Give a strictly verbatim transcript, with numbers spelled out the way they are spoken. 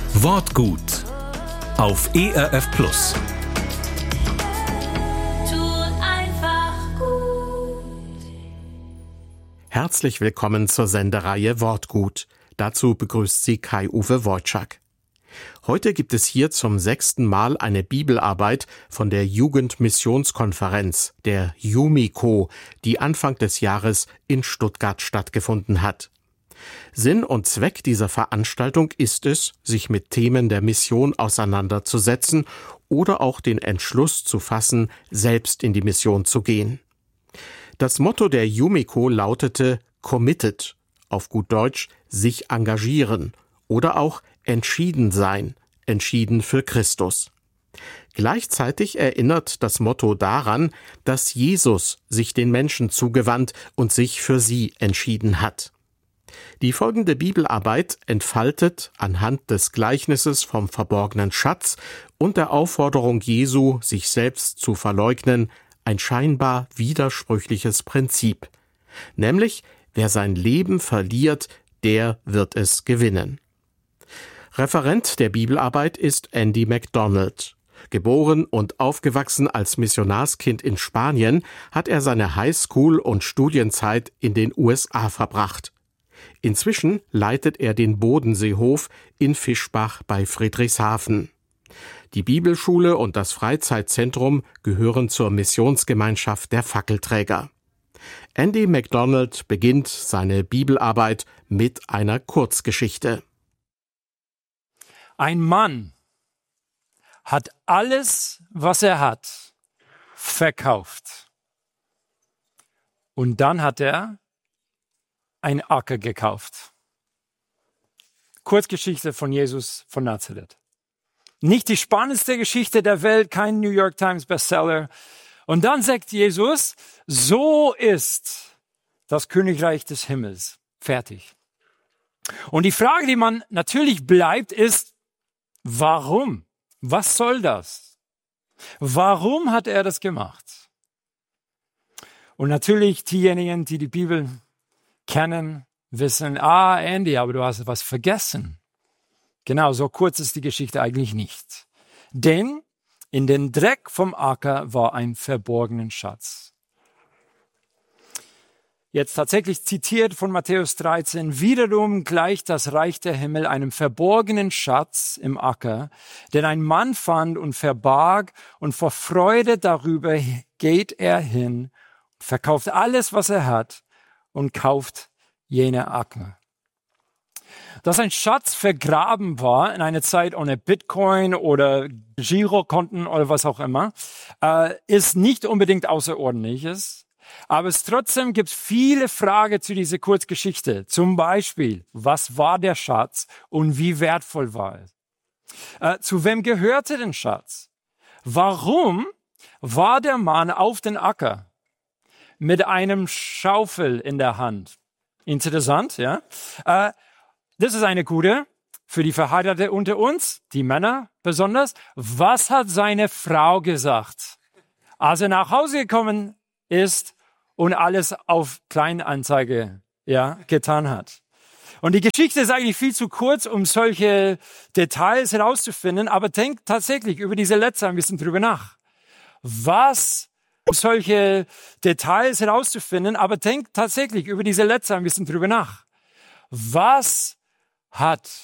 Wortgut auf E R F Plus. Tut einfach gut. Herzlich willkommen zur Sendereihe Wortgut. Dazu begrüßt Sie Kai-Uwe Wojczak. Heute gibt es hier zum sechsten Mal eine Bibelarbeit von der Jugendmissionskonferenz, der JUMICO, die Anfang des Jahres in Stuttgart stattgefunden hat. Sinn und Zweck dieser Veranstaltung ist es, sich mit Themen der Mission auseinanderzusetzen oder auch den Entschluss zu fassen, selbst in die Mission zu gehen. Das Motto der JUMICO lautete Committed, auf gut Deutsch sich engagieren oder auch entschieden sein, entschieden für Christus. Gleichzeitig erinnert das Motto daran, dass Jesus sich den Menschen zugewandt und sich für sie entschieden hat. Die folgende Bibelarbeit entfaltet anhand des Gleichnisses vom verborgenen Schatz und der Aufforderung Jesu, sich selbst zu verleugnen, ein scheinbar widersprüchliches Prinzip. Nämlich, wer sein Leben verliert, der wird es gewinnen. Referent der Bibelarbeit ist Andy MacDonald. Geboren und aufgewachsen als Missionarskind in Spanien, hat er seine Highschool- und Studienzeit in den U S A verbracht. Inzwischen leitet er den Bodenseehof in Fischbach bei Friedrichshafen. Die Bibelschule und das Freizeitzentrum gehören zur Missionsgemeinschaft der Fackelträger. Andy MacDonald beginnt seine Bibelarbeit mit einer Kurzgeschichte. Ein Mann hat alles, was er hat, verkauft. Und dann hat er ein Acker gekauft. Kurzgeschichte von Jesus von Nazareth. Nicht die spannendste Geschichte der Welt, kein New York Times Bestseller. Und dann sagt Jesus, so ist das Königreich des Himmels. Fertig. Und die Frage, die man natürlich bleibt, ist, warum? Was soll das? Warum hat er das gemacht? Und natürlich diejenigen, die die Bibel kennen, wissen, ah, Andy, aber du hast was vergessen. Genau, so kurz ist die Geschichte eigentlich nicht. Denn in den Dreck vom Acker war ein verborgener Schatz. Jetzt tatsächlich zitiert von Matthäus dreizehn, wiederum gleicht das Reich der Himmel einem verborgenen Schatz im Acker, den ein Mann fand und verbarg, und vor Freude darüber geht er hin, verkauft alles, was er hat, und kauft jene Acker. Dass ein Schatz vergraben war in einer Zeit ohne Bitcoin oder Girokonten oder was auch immer, äh, ist nicht unbedingt Außerordentliches. Aber es trotzdem gibt viele Fragen zu dieser Kurzgeschichte. Zum Beispiel, was war der Schatz und wie wertvoll war es? Äh, zu wem gehörte der Schatz? Warum war der Mann auf den Acker mit einem Schaufel in der Hand? Interessant, ja? Äh, das ist eine gute für die Verheirateten unter uns, die Männer besonders. Was hat seine Frau gesagt, als er nach Hause gekommen ist und alles auf Kleinanzeige, ja, getan hat? Und die Geschichte ist eigentlich viel zu kurz, um solche Details herauszufinden, aber denkt tatsächlich über diese letzte ein bisschen drüber nach. Was Um solche Details herauszufinden, aber denkt tatsächlich über diese letzte ein bisschen drüber nach. Was hat